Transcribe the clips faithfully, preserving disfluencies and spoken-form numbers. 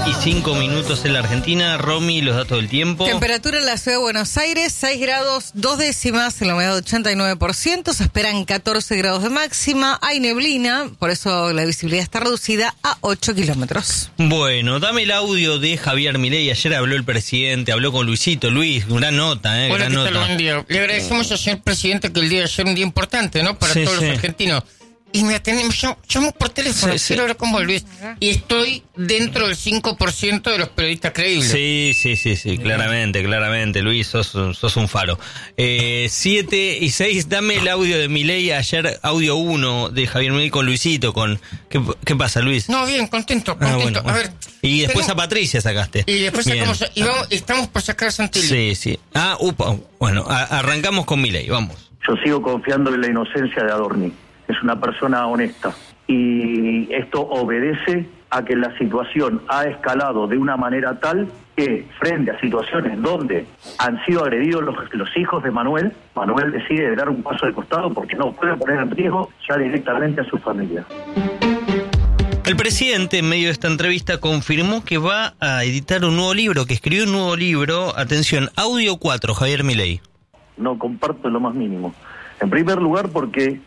y cinco minutos en la Argentina. Romy, los datos del tiempo. Temperatura en la ciudad de Buenos Aires, seis grados, dos décimas, en la humedad ochenta y nueve por ciento. Se esperan catorce grados de máxima. Hay neblina, por eso la visibilidad está reducida a ocho kilómetros. Bueno, dame el audio de Javier Milei. Ayer habló el presidente, habló con Luisito. Luis, gran nota, ¿eh? Hola, gran ¿qué nota. tal? Buen día. Le agradecemos al señor presidente que el día de ayer un día importante, ¿no? Para Sí, todos sí. los argentinos. Y me atienden, me llamo, llamo por teléfono, Sí, sí. quiero hablar con vos, Luis. Y estoy dentro del cinco por ciento de los periodistas creíbles. Sí, sí, sí, sí, claramente, claramente, Luis, sos, sos un faro. Eh, siete y seis, dame el audio de Milei, ayer audio uno de Javier Milei con Luisito, con... ¿Qué, qué pasa, Luis? No, bien, contento, Ah, contento. bueno, A bueno. ver. Y después tengo- a Patricia sacaste. Y después Bien. sacamos, y vamos, estamos por sacar a Santilli. Sí, sí. Ah, upa, bueno, a- arrancamos con Milei, vamos. Yo sigo confiando en la inocencia de Adorni. Es una persona honesta. Y esto obedece a que la situación ha escalado de una manera tal que, frente a situaciones donde han sido agredidos los, los hijos de Manuel, Manuel decide dar un paso de costado porque no puede poner en riesgo ya directamente a su familia. El presidente, en medio de esta entrevista, confirmó que va a editar un nuevo libro, que escribió un nuevo libro. Atención, audio cuatro, Javier Milei. No comparto lo más mínimo. En primer lugar porque,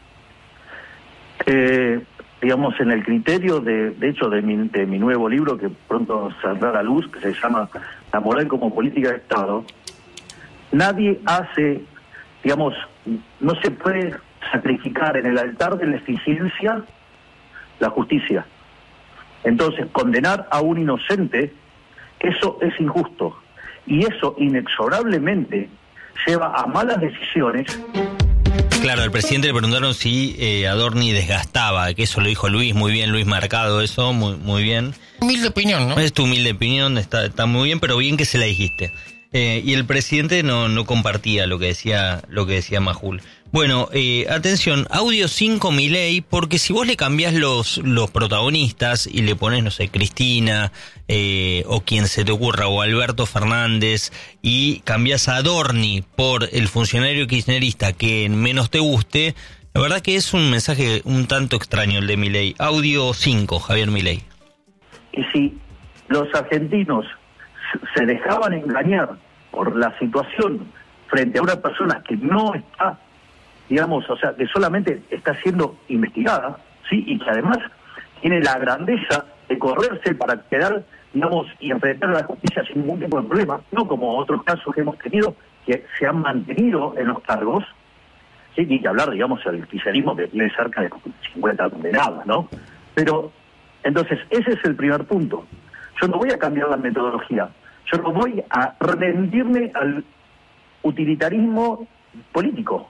eh, digamos, en el criterio, de, de hecho, de mi, de mi nuevo libro, que pronto saldrá a la luz, que se llama La moral como política de Estado, nadie hace, digamos, no se puede sacrificar en el altar de la eficiencia la justicia. Entonces, condenar a un inocente, eso es injusto. Y eso inexorablemente lleva a malas decisiones. Claro, al presidente le preguntaron si eh, Adorni desgastaba, que eso lo dijo Luis, muy bien, Luis Mercado, eso, muy, muy bien. Humilde opinión, ¿no? Es tu humilde opinión, está, está muy bien, pero bien que se la dijiste. Eh, y el presidente no, no compartía lo que decía, lo que decía Majul. Bueno, eh, atención, audio cinco Milei, porque si vos le cambiás los, los protagonistas y le pones, no sé, Cristina, eh, o quien se te ocurra, o Alberto Fernández, y cambiás a Adorni por el funcionario kirchnerista que menos te guste, la verdad que es un mensaje un tanto extraño el de Milei. Audio cinco, Javier Milei. Y si los argentinos se dejaban engañar por la situación frente a una persona que no está, digamos, o sea, que solamente está siendo investigada, ¿sí? Y que además tiene la grandeza de correrse para quedar, digamos, y enfrentar a la justicia sin ningún tipo de problema, no como otros casos que hemos tenido que se han mantenido en los cargos, ¿sí? Y que hablar, digamos, del kirchnerismo que tiene cerca de cincuenta condenados, ¿no? Pero, entonces, ese es el primer punto. Yo no voy a cambiar la metodología, yo no voy a rendirme al utilitarismo político.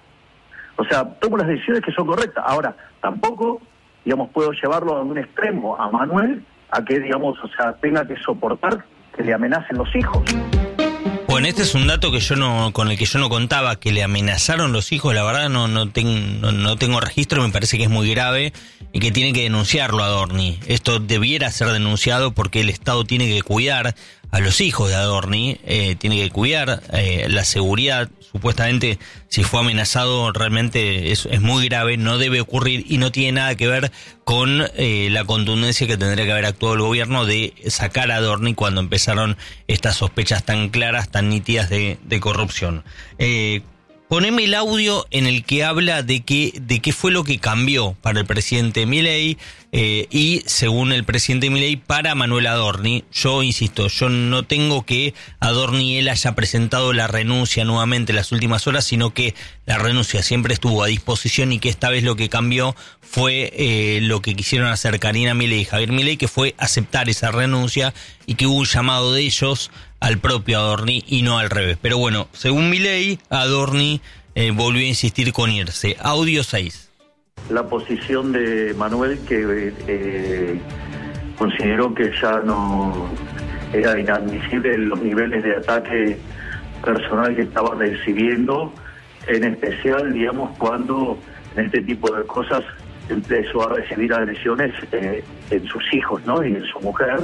O sea, tomo las decisiones que son correctas. Ahora, tampoco, digamos, puedo llevarlo a un extremo a Manuel, a que, digamos, o sea, tenga que soportar que le amenacen los hijos. Bueno, este es un dato que yo no, con el que yo no contaba, que le amenazaron los hijos, la verdad no, no, ten, no, no tengo registro, me parece que es muy grave y que tiene que denunciarlo Adorni. Esto debiera ser denunciado porque el Estado tiene que cuidar a los hijos de Adorni, eh, tiene que cuidar eh, la seguridad. Supuestamente, si fue amenazado, realmente es, es muy grave, no debe ocurrir y no tiene nada que ver con eh, la contundencia que tendría que haber actuado el gobierno de sacar a Adorni cuando empezaron estas sospechas tan claras, tan nítidas de, de corrupción. Eh, Poneme el audio en el que habla de qué de qué fue lo que cambió para el presidente Milei eh, y, según el presidente Milei, para Manuel Adorni. Yo insisto, yo no tengo que Adorni él haya presentado la renuncia nuevamente en las últimas horas, sino que la renuncia siempre estuvo a disposición y que esta vez lo que cambió fue eh, lo que quisieron hacer Karina Milei y Javier Milei, que fue aceptar esa renuncia y que hubo un llamado de ellos al propio Adorni y no al revés. Pero bueno, según Milei, Adorni eh, volvió a insistir con irse. Audio seis. La posición de Manuel, que eh, consideró que ya no era inadmisible los niveles de ataque personal que estaba recibiendo, en especial, digamos, cuando en este tipo de cosas empezó a recibir agresiones eh, en sus hijos, ¿no? Y en su mujer.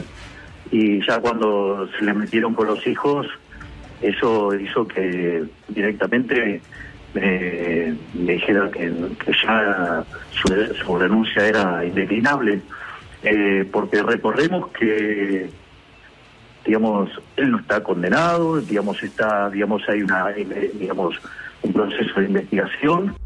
Y ya cuando se le metieron con los hijos, eso hizo que directamente me, me dijera que, que ya su, su renuncia era indeclinable, eh, porque recordemos que digamos, él no está condenado, digamos, está, digamos, hay una, digamos, un proceso de investigación.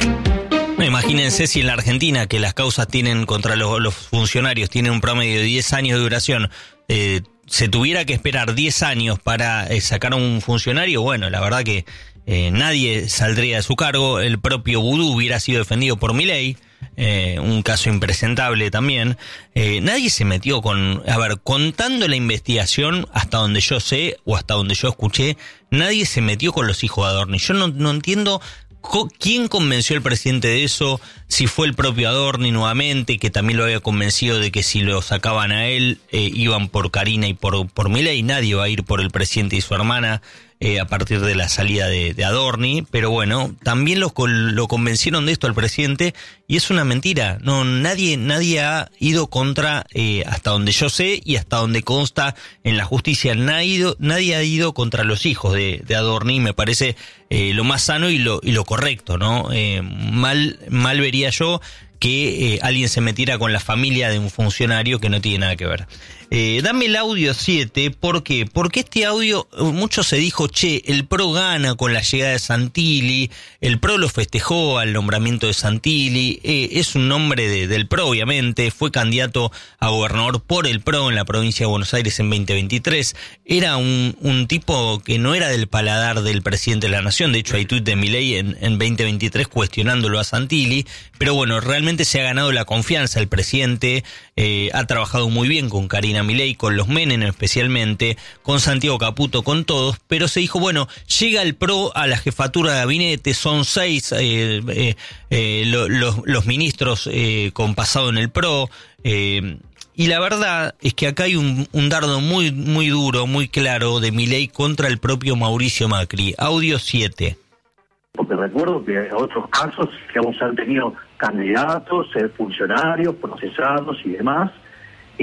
Imagínense si en la Argentina, que las causas tienen contra los, los funcionarios tienen un promedio de diez años de duración, eh, se tuviera que esperar diez años para eh, sacar a un funcionario, bueno, la verdad que eh, nadie saldría de su cargo. El propio Vudú hubiera sido defendido por Milei, eh, un caso impresentable también. Eh, nadie se metió con, a ver, contando la investigación, hasta donde yo sé o hasta donde yo escuché, nadie se metió con los hijos de Adorni. Yo no, no entiendo quién convenció al presidente de eso, si fue el propio Adorni nuevamente, que también lo había convencido de que si lo sacaban a él, eh, iban por Karina y por, por Milei. Nadie va a ir por el presidente y su hermana eh, a partir de la salida de, de Adorni, pero bueno, también lo, lo convencieron de esto al presidente, y es una mentira. No, nadie, nadie ha ido contra, eh, hasta donde yo sé y hasta donde consta en la justicia, nadie ha ido, nadie ha ido contra los hijos de, de Adorni. Me parece eh, lo más sano y lo, y lo correcto, ¿no? Eh, mal, mal vería yo que eh, alguien se metiera con la familia de un funcionario que no tiene nada que ver. Eh, dame el audio siete, ¿por qué? Porque este audio, mucho se dijo, che, el PRO gana con la llegada de Santilli, el PRO lo festejó al nombramiento de Santilli, eh, es un nombre de, del PRO obviamente, fue candidato a gobernador por el PRO en la provincia de Buenos Aires en veinte veintitrés, era un, un tipo que no era del paladar del presidente de la Nación, de hecho hay tuit de Milei en, en veinte veintitrés cuestionándolo a Santilli, pero bueno, realmente se ha ganado la confianza el presidente, eh, ha trabajado muy bien con Karina Milei, con los Menem especialmente, con Santiago Caputo, con todos, pero se dijo, bueno, llega el PRO a la jefatura de gabinete, son seis eh, eh, eh, lo, los, los ministros eh, con pasado en el PRO, eh, y la verdad es que acá hay un, un dardo muy, muy duro, muy claro de Milei contra el propio Mauricio Macri. Audio siete. Porque recuerdo que en otros casos, digamos, han tenido candidatos, eh, funcionarios, procesados y demás, y,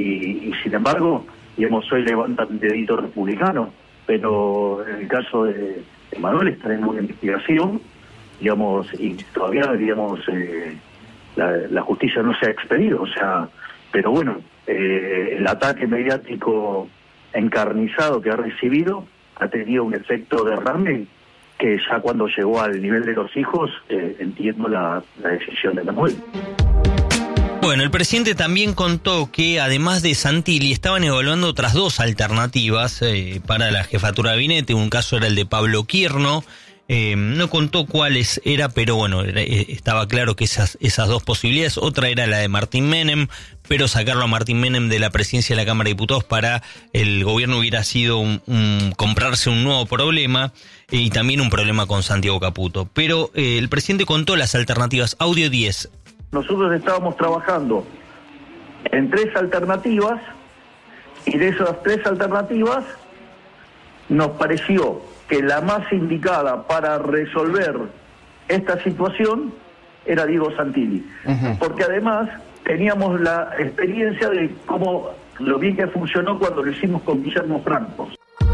y sin embargo, digamos, hoy levantan un dedito republicano, pero en el caso de, de Manuel está en una investigación, digamos, y todavía, digamos, eh, la, la justicia no se ha expedido, o sea, pero bueno, eh, el ataque mediático encarnizado que ha recibido ha tenido un efecto derrame que ya cuando llegó al nivel de los hijos, eh, entiendo la, la decisión de Manuel. Bueno, el presidente también contó que además de Santilli estaban evaluando otras dos alternativas eh, para la jefatura de gabinete. Un caso era el de Pablo Quirno, eh, no contó cuáles era, pero bueno, era, eh, estaba claro que esas, esas dos posibilidades. Otra era la de Martín Menem, pero sacarlo a Martín Menem de la presidencia de la Cámara de Diputados para el gobierno hubiera sido un, un, comprarse un nuevo problema, y también un problema con Santiago Caputo. Pero eh, el presidente contó las alternativas. Audio diez. Nosotros estábamos trabajando en tres alternativas, y de esas tres alternativas nos pareció que la más indicada para resolver esta situación era Diego Santilli. Uh-huh. Porque además teníamos la experiencia de cómo lo bien que funcionó cuando lo hicimos con Guillermo Franco.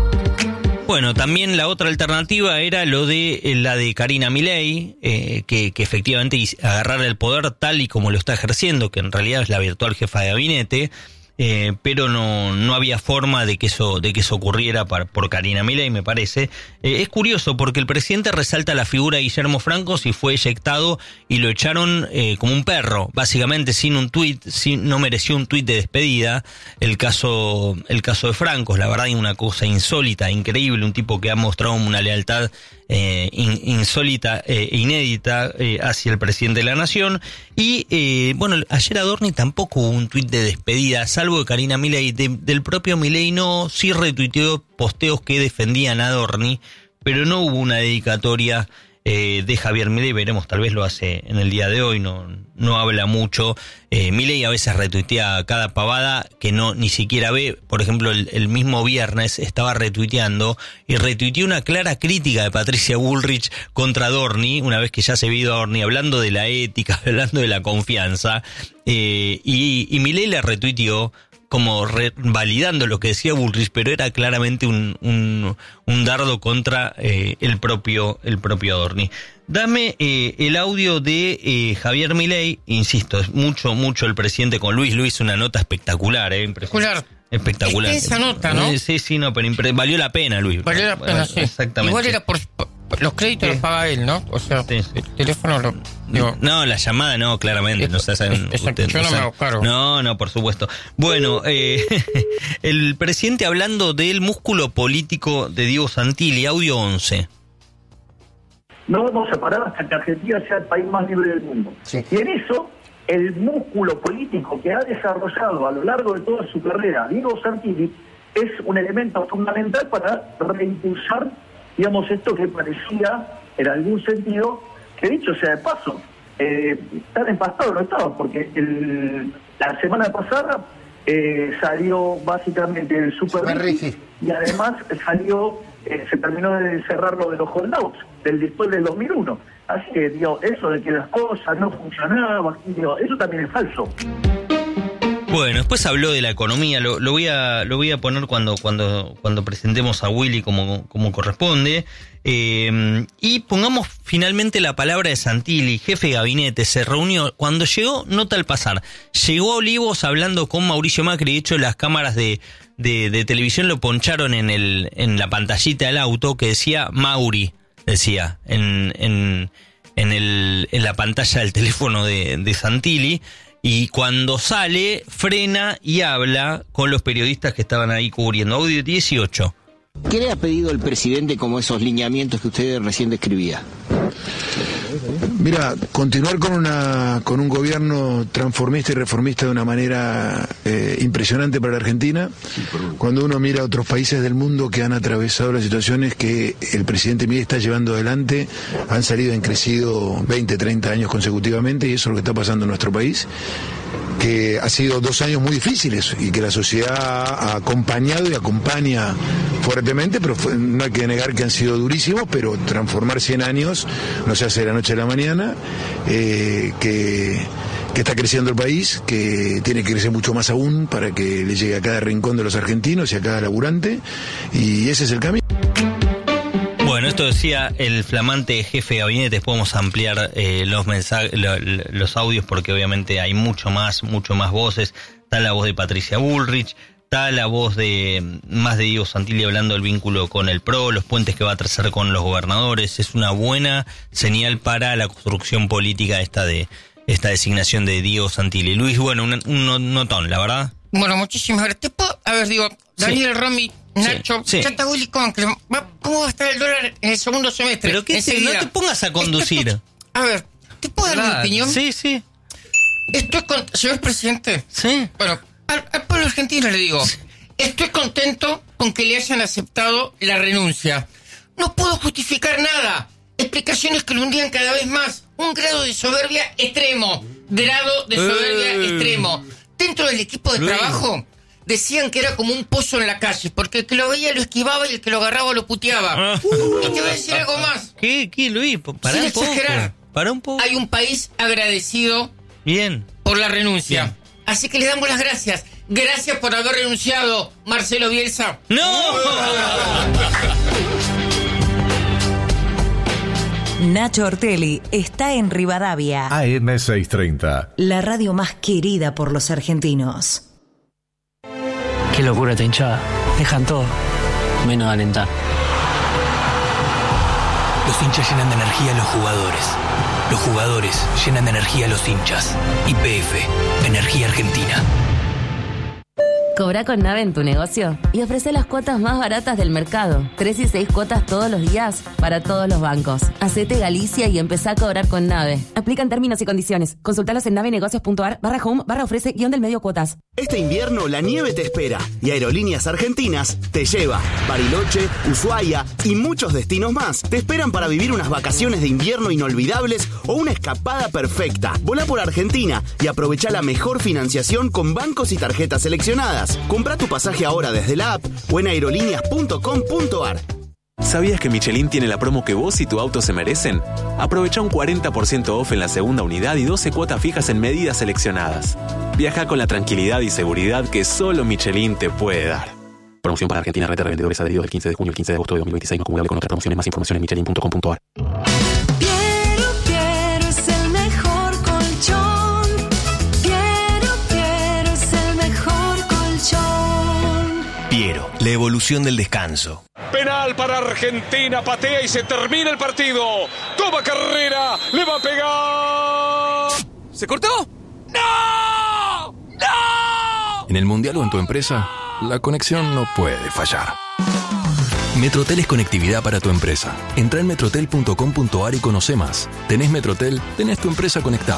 Bueno, también la otra alternativa era lo de la de Karina Milei, eh, que, que efectivamente agarrara el poder tal y como lo está ejerciendo, que en realidad es la virtual jefa de gabinete, eh, pero no no había forma de que eso de que eso ocurriera para, por Karina Milei, me parece. Eh, es curioso porque el presidente resalta la figura de Guillermo Franco si fue eyectado y lo echaron eh, como un perro, básicamente sin un tuit, sin, no mereció un tuit de despedida. El caso el caso de Franco, la verdad, es una cosa insólita, increíble, un tipo que ha mostrado una lealtad eh, in, insólita e eh, inédita eh, hacia el presidente de la Nación. Y eh, bueno, ayer Adorni tampoco hubo un tuit de despedida, salvo de Karina Milei. De, del propio Milei no, sí retuiteó posteos que defendían a Adorni, pero no hubo una dedicatoria eh, de Javier Milei. Veremos, tal vez lo hace en el día de hoy, no, no habla mucho. Eh, Milei a veces retuitea cada pavada que no ni siquiera ve. Por ejemplo, el, el mismo viernes estaba retuiteando y retuiteó una clara crítica de Patricia Bullrich contra Adorni, una vez que ya se vio a Adorni hablando de la ética, hablando de la confianza, eh, y, y Milei le retuiteó como re, validando lo que decía Bullrich, pero era claramente un, un, un dardo contra eh, el propio el propio Adorni. Dame eh, el audio de eh, Javier Milei, insisto, es mucho, mucho el presidente con Luis. Luis, una nota espectacular, eh, espectacular. Espectacular. Esa nota, ¿no? Eh, Sí, sí, no, pero impre- valió la pena, Luis. Valió la pena, sí. Exactamente. Igual era por, por- los créditos Sí. los paga él, ¿no? O sea, Sí, sí. el teléfono lo... digo, No, la llamada no, claramente. No se hacen, Exacto, ustedes yo no me saben. hago cargo. No, no, por supuesto. Bueno, eh, el presidente hablando del músculo político de Diego Santilli, audio once. No vamos a parar hasta que Argentina sea el país más libre del mundo. Sí. Y en eso, el músculo político que ha desarrollado a lo largo de toda su carrera Diego Santilli es un elemento fundamental para reimpulsar, digamos, esto que parecía, en algún sentido, que dicho sea de paso, eh, tan empastado no estaba, porque el, la semana pasada eh, salió básicamente el Super Super Ricky, Ricky. y además salió, eh, se terminó de cerrar lo de los holdouts del después del dos mil uno. Así que, digo, eso de que las cosas no funcionaban, digo, eso también es falso. Bueno, después habló de la economía, lo, lo voy a lo voy a poner cuando cuando cuando presentemos a Willy como, como corresponde. Eh, y pongamos finalmente la palabra de Santilli, jefe de gabinete, se reunió, cuando llegó, nota al pasar, llegó a Olivos hablando con Mauricio Macri, de hecho las cámaras de, de, de televisión lo poncharon en el en la pantallita del auto que decía Mauri, decía, en, en, en, el, en la pantalla del teléfono de, de Santilli. Y cuando sale, frena y habla con los periodistas que estaban ahí cubriendo. Audio dieciocho. ¿Qué le ha pedido el presidente como esos lineamientos que usted recién describía? Mira, continuar con una con un gobierno transformista y reformista de una manera eh, impresionante para la Argentina. Cuando uno mira a otros países del mundo que han atravesado las situaciones que el presidente Milei está llevando adelante, han salido, han crecido veinte, treinta años consecutivamente, y eso es lo que está pasando en nuestro país, que ha sido dos años muy difíciles y que la sociedad ha acompañado y acompaña fuertemente, pero fue, no hay que negar que han sido durísimos, pero transformar cien años no se hace de la noche a la mañana, eh, que, que está creciendo el país, que tiene que crecer mucho más aún para que le llegue a cada rincón de los argentinos y a cada laburante, y ese es el camino. Bueno, esto decía el flamante jefe de gabinete. Después vamos a ampliar eh, los mensajes, lo, los audios, porque obviamente hay mucho más, mucho más voces. Está la voz de Patricia Bullrich, está la voz de más de Diego Santilli hablando del vínculo con el P R O, los puentes que va a trazar con los gobernadores. Es una buena señal para la construcción política esta de esta designación de Diego Santilli. Luis, bueno, un, un notón, la verdad. Bueno, muchísimas gracias. ¿Te puedo? A ver, digo, Daniel, sí. Romy, Nacho, sí, sí. Chata Willy Concle, ¿cómo va a estar el dólar en el segundo semestre? Pero que te, no te pongas a conducir. Esto, a ver, ¿te puedo dar claro. mi opinión? Sí, sí. Estoy con... Señor presidente. Sí. Bueno, al, al pueblo argentino le digo, sí. Estoy contento con que le hayan aceptado la renuncia. No puedo justificar nada. Explicaciones que lo hundían cada vez más. Un grado de soberbia extremo. Grado de soberbia eh. extremo. Dentro del equipo de Luis. trabajo decían que era como un pozo en la calle, porque el que lo veía lo esquivaba y el que lo agarraba lo puteaba. Uh, y te voy a decir algo más. ¿Qué, qué Luis? Pará Sin un poco. exagerar. Pará un poco. Hay un país agradecido Bien. por la renuncia. Bien. Así que le damos las gracias. Gracias por haber renunciado, Marcelo Bielsa. ¡No! Nacho Ortelli está en Rivadavia. A M seiscientos treinta. La radio más querida por los argentinos. Qué locura esta hinchada. Dejan todo, menos alentar. Los hinchas llenan de energía a los jugadores. Los jugadores llenan de energía a los hinchas. Y P F, Energía Argentina. Cobra con Nave en tu negocio y ofrece las cuotas más baratas del mercado. Tres y seis cuotas todos los días para todos los bancos. Hacete Galicia y empezá a cobrar con Nave. Aplican términos y condiciones. Consultalos en navenegocios.ar barra home barra ofrece guión del medio cuotas. Este invierno la nieve te espera y Aerolíneas Argentinas te lleva. Bariloche, Ushuaia y muchos destinos más te esperan para vivir unas vacaciones de invierno inolvidables o una escapada perfecta. Volá por Argentina y aprovecha la mejor financiación con bancos y tarjetas seleccionadas. Compra tu pasaje ahora desde la app o en aerolíneas punto com punto ar. ¿Sabías que Michelin tiene la promo que vos y tu auto se merecen? Aprovecha un cuarenta por ciento off en la segunda unidad y doce cuotas fijas en medidas seleccionadas. Viaja con la tranquilidad y seguridad que solo Michelin te puede dar. Promoción para Argentina, red de revendedores adheridos del quince de junio al quince de agosto de dos mil veintiséis, no acumulable con otras promociones. Más información en michelin punto com punto ar. Piero, Piero es el mejor colchón. Piero, Piero es el mejor colchón. la evolución del descanso. Penal para Argentina, patea y se termina el partido. Toma carrera, le va a pegar. ¿Se cortó? ¡No! ¡No! En el Mundial o en tu empresa, la conexión no puede fallar. Metrotel es conectividad para tu empresa. Entrá en metrotel punto com punto a r y conoce más. Tenés Metrotel, tenés tu empresa conectada.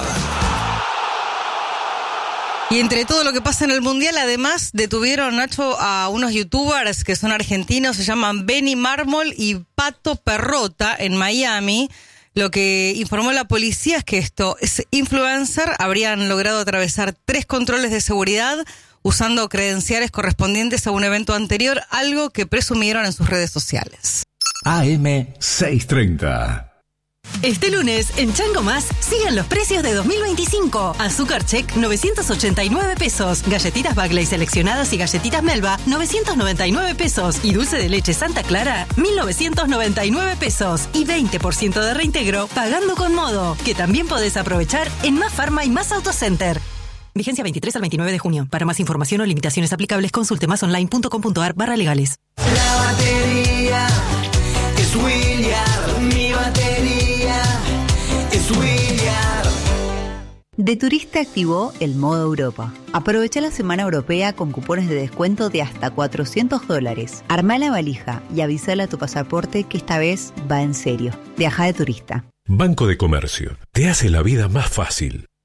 Y entre todo lo que pasa en el Mundial, además detuvieron, Nacho, a unos youtubers que son argentinos, se llaman Benny Mármol y Pato Perrota en Miami. Lo que informó la policía es que estos influencers habrían logrado atravesar tres controles de seguridad usando credenciales correspondientes a un evento anterior, algo que presumieron en sus redes sociales. A M seiscientos treinta. Este lunes, en Chango Más, sigan los precios de dos mil veinticinco. Azúcar Check, novecientos ochenta y nueve pesos. Galletitas Bagley seleccionadas y galletitas Melba, novecientos noventa y nueve pesos. Y dulce de leche Santa Clara, mil novecientos noventa y nueve pesos. Y veinte por ciento de reintegro pagando con Modo, que también podés aprovechar en Más Farma y Más Autocenter. Vigencia veintitrés al veintinueve de junio. Para más información o limitaciones aplicables, consulte masonline punto com punto a r barra legales. La batería es Williard, mi batería es Williard. De Turista activó el modo Europa. Aprovecha la semana europea con cupones de descuento de hasta cuatrocientos dólares. Armá la valija y avísale a tu pasaporte que esta vez va en serio. Viaja de turista. Banco de Comercio. Te hace la vida más fácil.